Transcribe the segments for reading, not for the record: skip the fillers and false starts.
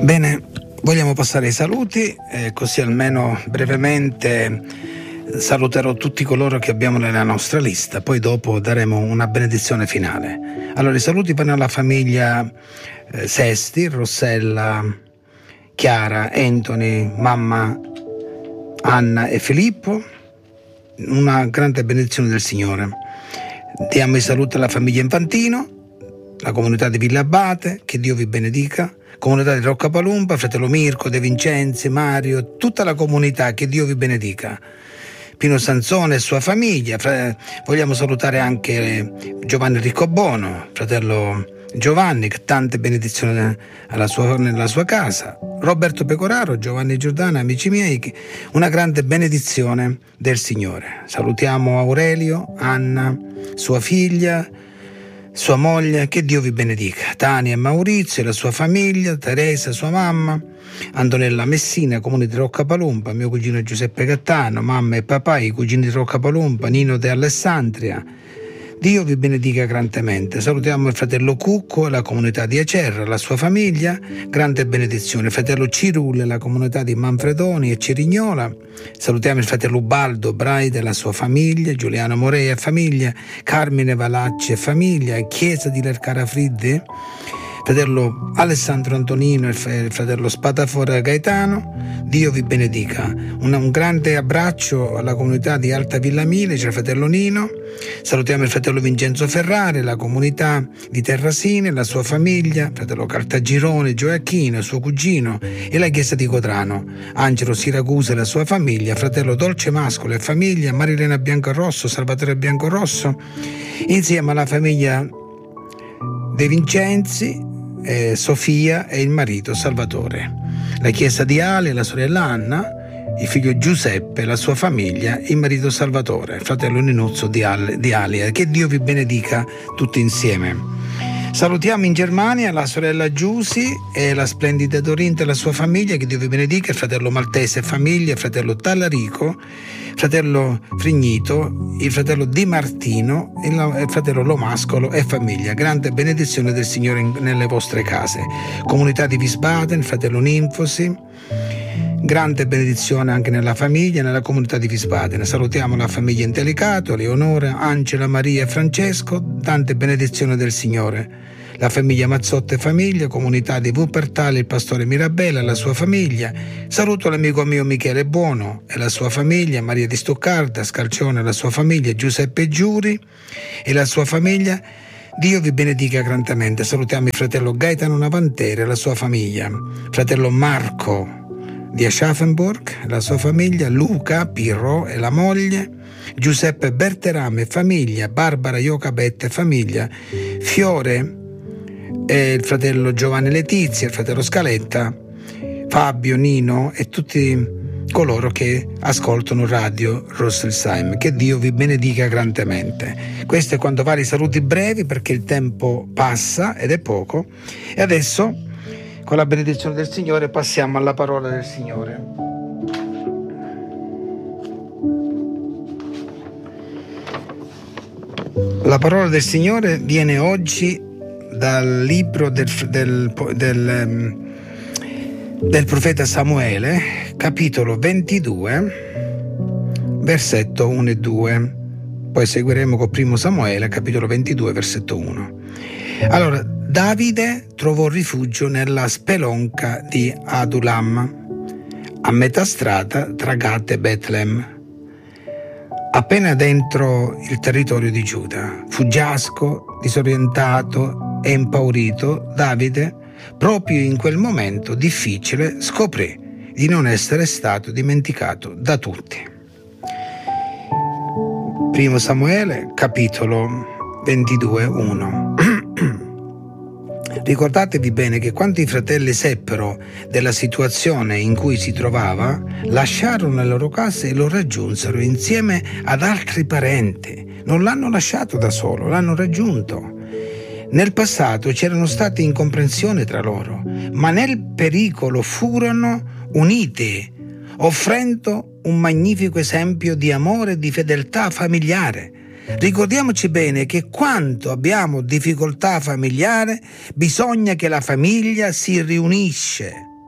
Bene, vogliamo passare ai saluti, così almeno brevemente saluterò tutti coloro che abbiamo nella nostra lista, poi dopo daremo una benedizione finale. Allora, i saluti vanno alla famiglia Sesti, Rossella, Chiara, Anthony, mamma Anna e Filippo, una grande benedizione del Signore. Diamo i saluti alla famiglia Infantino, la comunità di Villa Abate, che Dio vi benedica, comunità di Rocca Palumba, fratello Mirko, De Vincenzi, Mario, tutta la comunità, che Dio vi benedica. Pino Sansone e sua famiglia, vogliamo salutare anche Giovanni Riccobono, fratello Giovanni, che tante benedizioni nella sua casa, Roberto Pecoraro, Giovanni Giordano, amici miei, una grande benedizione del Signore. Salutiamo Aurelio, Anna, sua figlia, sua moglie, che Dio vi benedica, Tania e Maurizio e la sua famiglia, Teresa, sua mamma, Antonella Messina, comune di Rocca Palumba, mio cugino Giuseppe Gattano, mamma e papà, i cugini di Rocca Palumba, Nino de Alessandria. Dio vi benedica grandemente. Salutiamo il fratello Cucco e la comunità di Acerra, la sua famiglia, grande benedizione. Il fratello Cirulle, la comunità di Manfredoni e Cirignola. Salutiamo il fratello Ubaldo Braide e la sua famiglia, Giuliano Morea e famiglia, Carmine Valacci e famiglia, Chiesa di Lercara Fridde, fratello Alessandro Antonino e il fratello Spatafora Gaetano. Dio vi benedica. Un grande abbraccio alla comunità di Alta Villa Mile, c'è il fratello Nino. Salutiamo il fratello Vincenzo Ferrari, la comunità di Terrasine, la sua famiglia, fratello Caltagirone, Gioacchino, suo cugino e la chiesa di Cotrano, Angelo Siracusa e la sua famiglia, fratello Dolce Mascolo e famiglia, Marilena Biancorosso, Salvatore Biancorosso, insieme alla famiglia De Vincenzi, Sofia e il marito Salvatore, la chiesa di Ale, la sorella Anna, il figlio Giuseppe, la sua famiglia, il marito Salvatore, fratello Ninuzzo di Alia. Che Dio vi benedica tutti insieme. Salutiamo in Germania la sorella Giusi e la splendida Dorinta e la sua famiglia, che Dio vi benedica, il fratello Maltese e famiglia, il fratello Tallarico, il fratello Frignito, il fratello Di Martino, il fratello Lomascolo e famiglia. Grande benedizione del Signore nelle vostre case. Comunità di Wiesbaden, il fratello Ninfosi, grande benedizione anche nella famiglia, nella comunità di Wiesbaden. Salutiamo la famiglia Intelicato, Leonora, Angela, Maria e Francesco, tante benedizioni del Signore. La famiglia Mazzotta e famiglia, comunità di Wuppertal, il pastore Mirabella e la sua famiglia. Saluto l'amico mio Michele Buono e la sua famiglia, Maria di Stoccarda, Scalcione e la sua famiglia, Giuseppe Giuri e la sua famiglia. Dio vi benedica grandemente. Salutiamo il fratello Gaetano Navantera e la sua famiglia, fratello Marco di Aschaffenburg e la sua famiglia, Luca Pirro e la moglie, Giuseppe Berterame e famiglia, Barbara Iocabetta e famiglia, Fiore e il fratello Giovanni Letizia, il fratello Scaletta, Fabio, Nino e tutti coloro che ascoltano Radio Rüsselsheim. Che Dio vi benedica grandemente. Questo è quanto vale i saluti brevi, perché il tempo passa ed è poco. E adesso, con la benedizione del Signore, passiamo alla parola del Signore. La parola del Signore viene oggi dal libro del profeta Samuele, capitolo 22, versetto 1 e 2. Poi seguiremo con primo Samuele, capitolo 22, versetto 1. Allora, Davide trovò rifugio nella spelonca di Adulam, a metà strada tra Gat e Betlem, appena dentro il territorio di Giuda. Fuggiasco, disorientato e impaurito, Davide, proprio in quel momento difficile, scoprì di non essere stato dimenticato da tutti. Primo Samuele, capitolo 22, 1. Ricordatevi bene che quando i fratelli seppero della situazione in cui si trovava, lasciarono le loro case e lo raggiunsero insieme ad altri parenti. Non l'hanno lasciato da solo, l'hanno raggiunto. Nel passato c'erano state incomprensioni tra loro, ma nel pericolo furono uniti, offrendo un magnifico esempio di amore e di fedeltà familiare. Ricordiamoci bene che quando abbiamo difficoltà familiare bisogna che la famiglia si riunisce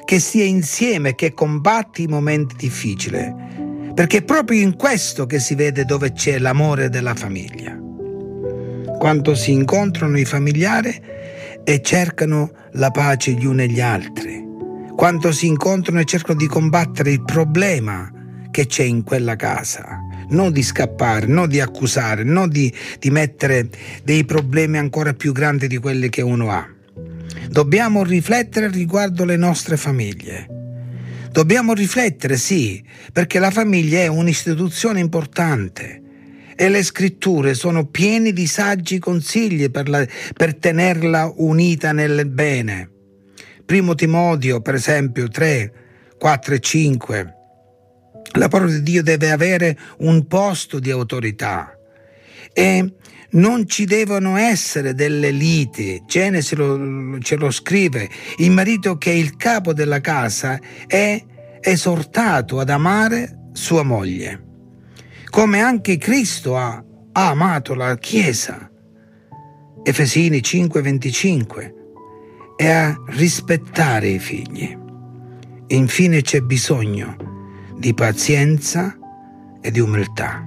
che stia insieme, che combatti i momenti difficili, perché è proprio in questo che si vede dove c'è l'amore della famiglia. Quando si incontrano i familiari e cercano la pace gli uni e gli altri, quando si incontrano e cercano di combattere il problema che c'è in quella casa, non di scappare, non di accusare, non di mettere dei problemi ancora più grandi di quelli che uno ha. Dobbiamo riflettere riguardo le nostre famiglie. Dobbiamo riflettere, sì, perché la famiglia è un'istituzione importante e le scritture sono piene di saggi consigli per tenerla unita nel bene. Primo Timoteo, per esempio, 3, 4 e 5. La parola di Dio deve avere un posto di autorità e non ci devono essere delle liti. Genesi ce lo scrive. Il marito, che è il capo della casa, è esortato ad amare sua moglie, come anche Cristo ha amato la Chiesa, Efesini 5:25, e a rispettare i figli. Infine c'è bisogno di pazienza e di umiltà.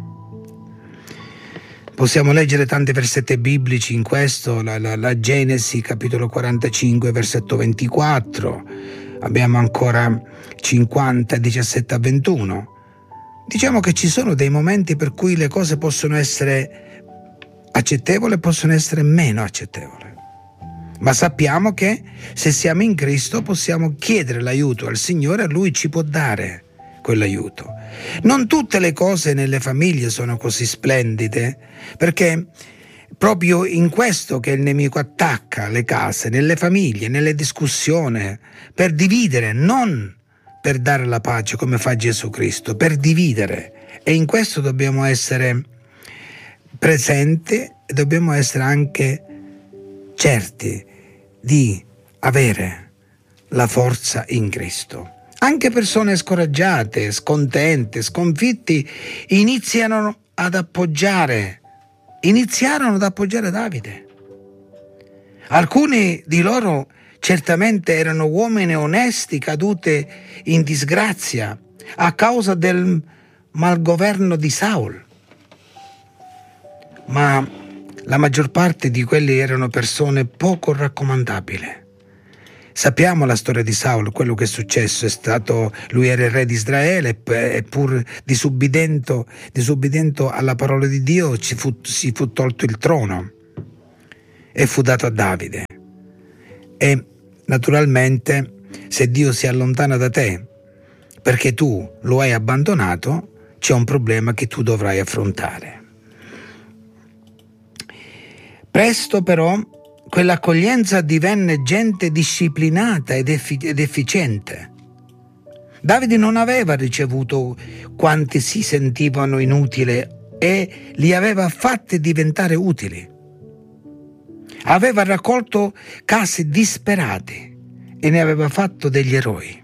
Possiamo leggere tanti versetti biblici in questo, la Genesi capitolo 45 versetto 24, abbiamo ancora 50 17 a 21. Diciamo che ci sono dei momenti per cui le cose possono essere accettevoli e possono essere meno accettevoli. Ma sappiamo che se siamo in Cristo possiamo chiedere l'aiuto al Signore e Lui ci può dare quell'aiuto. Non tutte le cose nelle famiglie sono così splendide, perché proprio in questo che il nemico attacca le case, nelle famiglie, nelle discussioni, per dividere, non per dare la pace come fa Gesù Cristo, per dividere. E in questo dobbiamo essere presenti e dobbiamo essere anche certi di avere la forza in Cristo. Anche persone scoraggiate, scontente, sconfitti iniziarono ad appoggiare Davide. Alcuni di loro certamente erano uomini onesti caduti in disgrazia a causa del malgoverno di Saul, ma la maggior parte di quelli erano persone poco raccomandabili. Sappiamo la storia di Saul, quello che è successo, lui era il re di Israele e pur disubbidendo alla parola di Dio si fu tolto il trono e fu dato a Davide. E naturalmente se Dio si allontana da te perché tu lo hai abbandonato, c'è un problema che tu dovrai affrontare. Presto però quell'accoglienza divenne gente disciplinata ed efficiente. Davide non aveva ricevuto quanti si sentivano inutili e li aveva fatti diventare utili. Aveva raccolto casi disperati e ne aveva fatto degli eroi.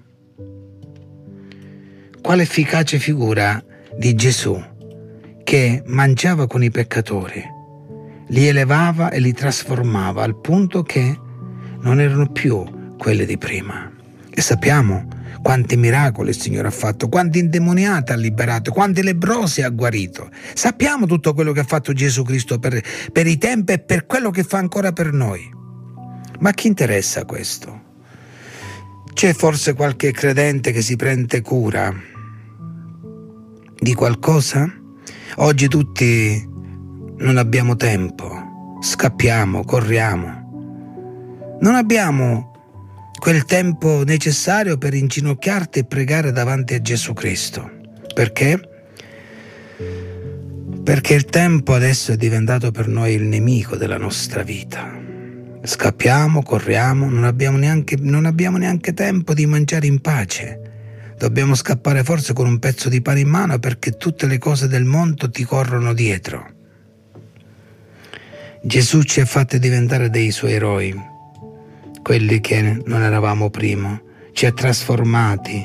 Quale efficace figura di Gesù che mangiava con i peccatori, li elevava e li trasformava al punto che non erano più quelli di prima. E sappiamo quanti miracoli il Signore ha fatto, quanti indemoniati ha liberato, quanti lebbrosi ha guarito. Sappiamo tutto quello che ha fatto Gesù Cristo per i tempi e per quello che fa ancora per noi. Ma a chi interessa questo? C'è forse qualche credente che si prende cura di qualcosa? Oggi tutti non abbiamo tempo, scappiamo, corriamo. Non abbiamo quel tempo necessario per inginocchiarti e pregare davanti a Gesù Cristo. Perché? Perché il tempo adesso è diventato per noi il nemico della nostra vita. Scappiamo, corriamo, non abbiamo neanche tempo di mangiare in pace. Dobbiamo scappare forse con un pezzo di pane in mano perché tutte le cose del mondo ti corrono dietro. Gesù ci ha fatti diventare dei suoi eroi, quelli che non eravamo prima, ci ha trasformati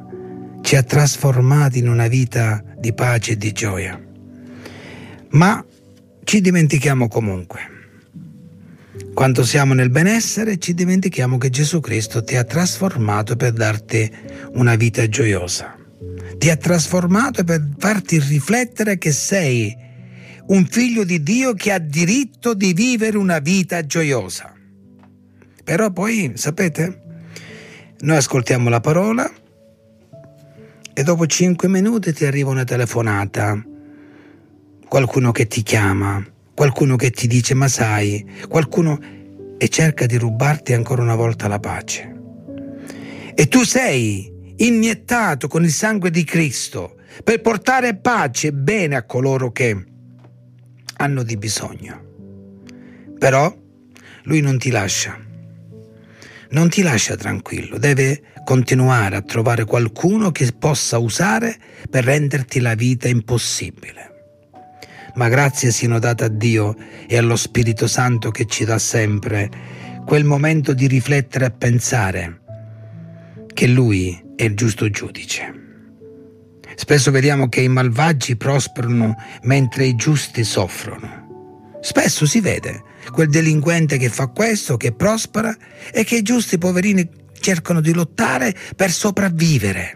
in una vita di pace e di gioia. Ma ci dimentichiamo comunque. Quando siamo nel benessere ci dimentichiamo che Gesù Cristo ti ha trasformato per darti una vita gioiosa. Ti ha trasformato per farti riflettere che sei un figlio di Dio che ha diritto di vivere una vita gioiosa. Però poi, sapete, noi ascoltiamo la parola e dopo 5 minuti ti arriva una telefonata, qualcuno che ti chiama, qualcuno che ti dice ma sai, qualcuno e cerca di rubarti ancora una volta la pace. E tu sei iniettato con il sangue di Cristo per portare pace e bene a coloro che hanno di bisogno. Però Lui non ti lascia tranquillo, deve continuare a trovare qualcuno che possa usare per renderti la vita impossibile. Ma grazie siano date a Dio e allo Spirito Santo che ci dà sempre quel momento di riflettere e pensare che Lui è il giusto giudice. Spesso vediamo che i malvagi prosperano mentre i giusti soffrono. Spesso si vede quel delinquente che fa questo, che prospera, e che i giusti poverini cercano di lottare per sopravvivere.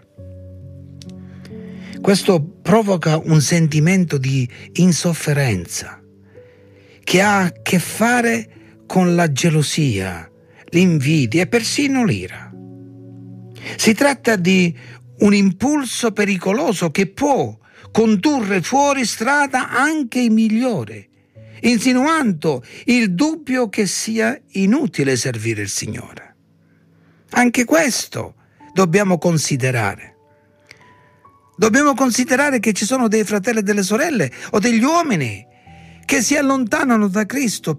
Questo provoca un sentimento di insofferenza che ha a che fare con la gelosia, l'invidia e persino l'ira. Si tratta di un impulso pericoloso che può condurre fuori strada anche i migliori, insinuando il dubbio che sia inutile servire il Signore. Anche questo dobbiamo considerare. Dobbiamo considerare che ci sono dei fratelli e delle sorelle o degli uomini che si allontanano da Cristo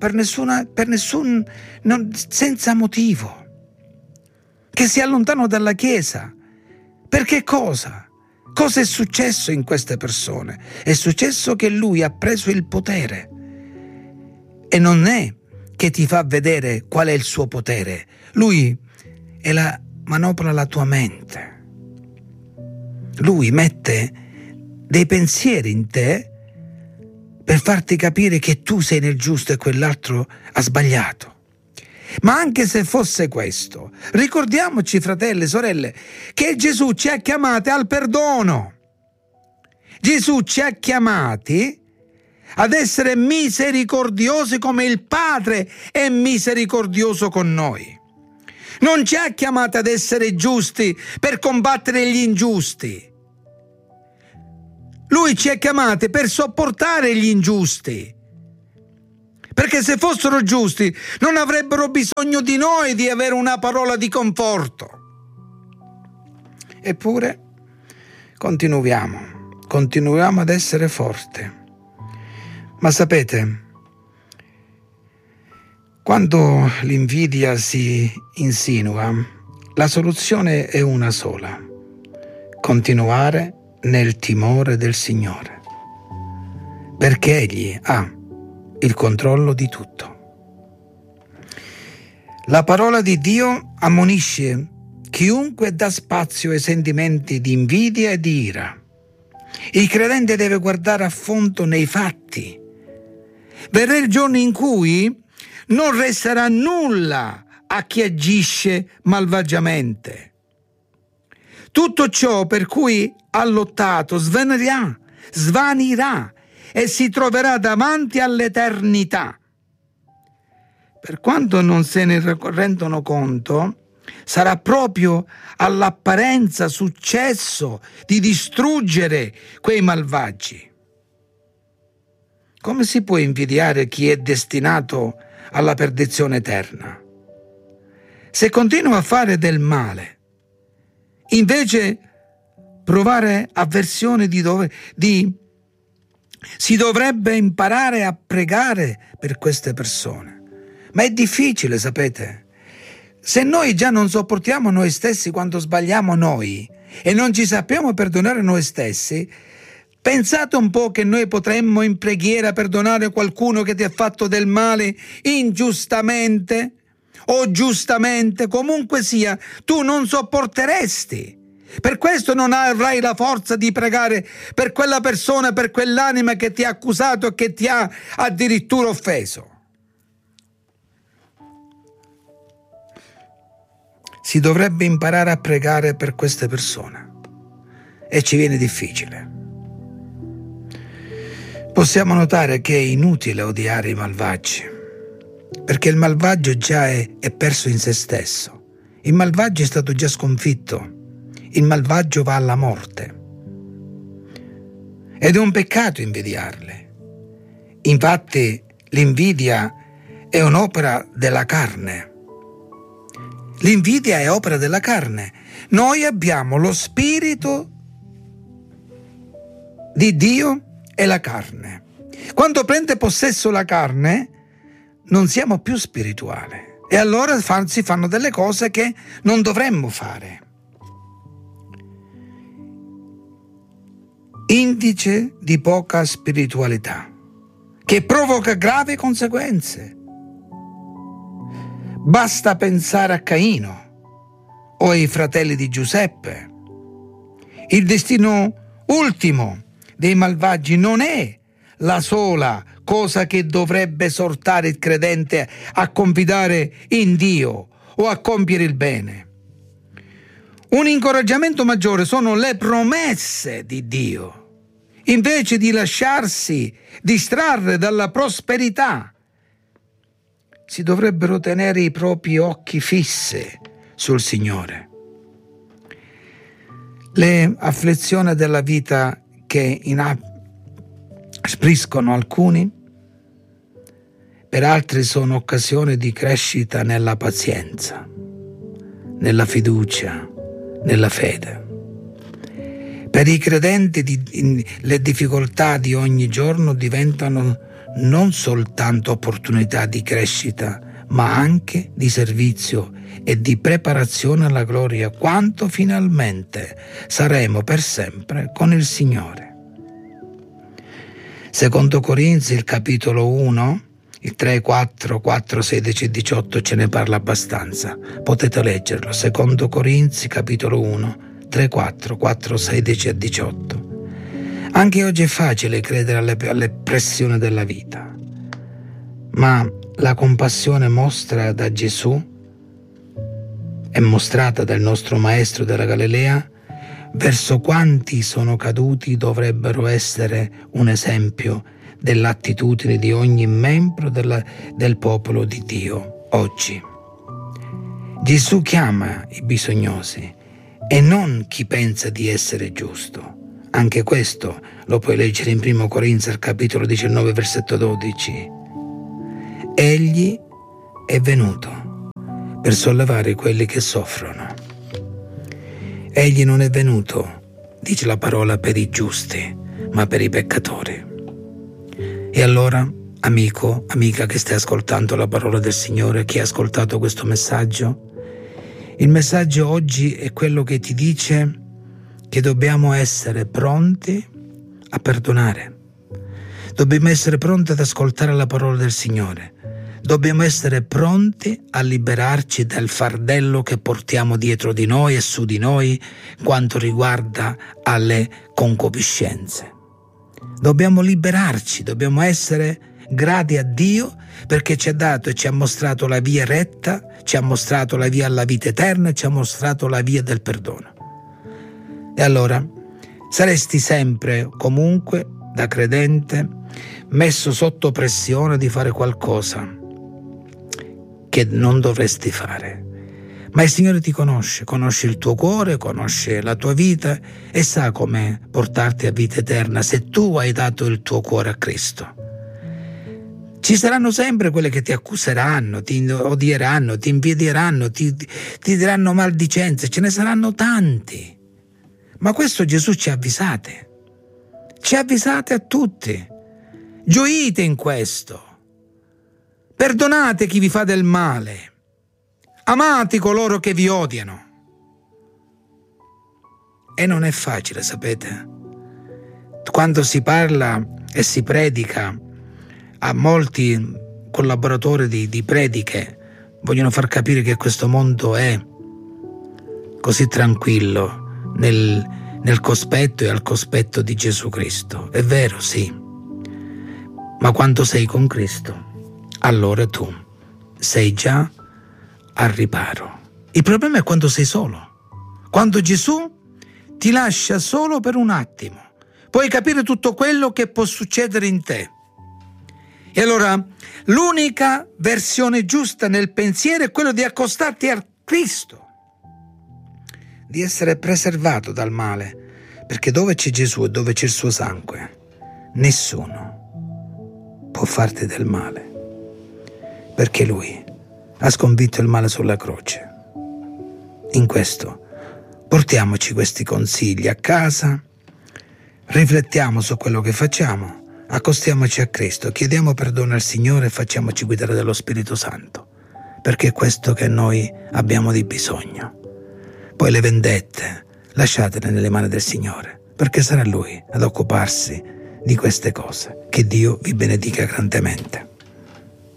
senza motivo, che si allontanano dalla Chiesa. Per che cosa? Cosa è successo in queste persone? È successo che Lui ha preso il potere e non è che ti fa vedere qual è il suo potere. Lui manopola la tua mente. Lui mette dei pensieri in te per farti capire che tu sei nel giusto e quell'altro ha sbagliato. Ma anche se fosse questo, ricordiamoci, fratelli e sorelle, che Gesù ci ha chiamati al perdono. Gesù ci ha chiamati ad essere misericordiosi come il Padre è misericordioso con noi. Non ci ha chiamati ad essere giusti per combattere gli ingiusti. Lui ci ha chiamati per sopportare gli ingiusti. Perché se fossero giusti non avrebbero bisogno di noi di avere una parola di conforto. Eppure continuiamo ad essere forti. Ma sapete, quando l'invidia si insinua, la soluzione è una sola: continuare nel timore del Signore, perché Egli ha il controllo di tutto. La parola di Dio ammonisce chiunque dà spazio ai sentimenti di invidia e di ira. Il credente deve guardare a fondo nei fatti. Verrà il giorno in cui non resterà nulla a chi agisce malvagiamente. Tutto ciò per cui ha lottato svanirà e si troverà davanti all'eternità. Per quanto non se ne rendono conto, sarà proprio all'apparenza successo di distruggere quei malvagi. Come si può invidiare chi è destinato alla perdizione eterna? Se continua a fare del male, invece provare avversione si dovrebbe imparare a pregare per queste persone. Ma è difficile, sapete? Se noi già non sopportiamo noi stessi quando sbagliamo noi e non ci sappiamo perdonare noi stessi, pensate un po' che noi potremmo in preghiera perdonare qualcuno che ti ha fatto del male ingiustamente o giustamente, comunque sia, tu non sopporteresti. Per questo non avrai la forza di pregare per quella persona, per quell'anima che ti ha accusato e che ti ha addirittura offeso. Si dovrebbe imparare a pregare per queste persone e ci viene difficile. Possiamo notare che è inutile odiare i malvagi, perché il malvagio già è perso in se stesso. Il malvagio è stato già sconfitto. Il malvagio va alla morte. Ed è un peccato invidiarle. Infatti l'invidia è un'opera della carne. L'invidia è opera della carne. Noi abbiamo lo spirito di Dio e la carne. Quando prende possesso la carne, non siamo più spirituali. E allora si fanno delle cose che non dovremmo fare. Indice di poca spiritualità, che provoca gravi conseguenze. Basta pensare a Caino o ai fratelli di Giuseppe. Il destino ultimo dei malvagi non è la sola cosa che dovrebbe esortare il credente a confidare in Dio o a compiere il bene. Un incoraggiamento maggiore sono le promesse di Dio. Invece di lasciarsi distrarre dalla prosperità, si dovrebbero tenere i propri occhi fissi sul Signore. Le afflizioni della vita che inaspriscono alcuni, per altri sono occasione di crescita nella pazienza, nella fiducia, nella fede. Per i credenti le difficoltà di ogni giorno diventano non soltanto opportunità di crescita, ma anche di servizio e di preparazione alla gloria, quanto finalmente saremo per sempre con il Signore. Secondo Corinzi, il capitolo 1, il 3, 4, 16 e 18 ce ne parla abbastanza. Potete leggerlo. Secondo Corinzi, capitolo 1, 3, 4, 16 e 18. Anche oggi è facile credere alle pressioni della vita, ma la compassione mostra da Gesù e mostrata dal nostro Maestro della Galilea verso quanti sono caduti dovrebbero essere un esempio dell'attitudine di ogni membro del popolo di Dio oggi. Gesù chiama i bisognosi e non chi pensa di essere giusto. Anche questo lo puoi leggere in 1 Corinzi, capitolo 19, versetto 12. Egli è venuto per sollevare quelli che soffrono. Egli non è venuto, dice la parola, per i giusti, ma per i peccatori. E allora, amico, amica che stai ascoltando la parola del Signore, che hai ascoltato questo messaggio, il messaggio oggi è quello che ti dice che dobbiamo essere pronti a perdonare. Dobbiamo essere pronti ad ascoltare la parola del Signore. Dobbiamo essere pronti a liberarci dal fardello che portiamo dietro di noi e su di noi quanto riguarda alle concupiscenze. Dobbiamo liberarci, dobbiamo essere grati a Dio perché ci ha dato e ci ha mostrato la via retta, ci ha mostrato la via alla vita eterna e ci ha mostrato la via del perdono. E allora saresti sempre, comunque, da credente, messo sotto pressione di fare qualcosa che non dovresti fare. Ma il Signore ti conosce il tuo cuore, conosce la tua vita e sa come portarti a vita eterna se tu hai dato il tuo cuore a Cristo. Ci saranno sempre quelle che ti accuseranno, ti odieranno, ti invidieranno, ti diranno maldicenze, ce ne saranno tanti. Ma questo Gesù ci ha avvisate a tutti. Gioite in questo. Perdonate chi vi fa del male. Amate coloro che vi odiano. E non è facile, sapete? Quando si parla e si predica, a molti collaboratori di prediche vogliono far capire che questo mondo è così tranquillo nel cospetto e al cospetto di Gesù Cristo. È vero, sì. Ma quando sei con Cristo, allora tu sei già al riparo. Il problema è quando sei solo, quando Gesù ti lascia solo per un attimo. Puoi capire tutto quello che può succedere in te. E allora l'unica versione giusta nel pensiero è quello di accostarti a Cristo, di essere preservato dal male, perché dove c'è Gesù e dove c'è il suo sangue, nessuno può farti del male, perché Lui ha sconfitto il male sulla croce. In questo portiamoci questi consigli a casa, riflettiamo su quello che facciamo, accostiamoci a Cristo, chiediamo perdono al Signore e facciamoci guidare dallo Spirito Santo, perché è questo che noi abbiamo di bisogno. Poi le vendette lasciatele nelle mani del Signore, perché sarà Lui ad occuparsi di queste cose. Che Dio vi benedica grandemente.